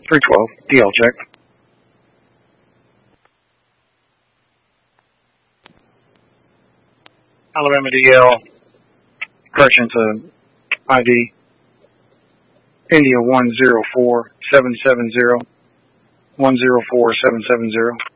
312, DL check. Alabama DL, correction to ID, India 104770, 104770.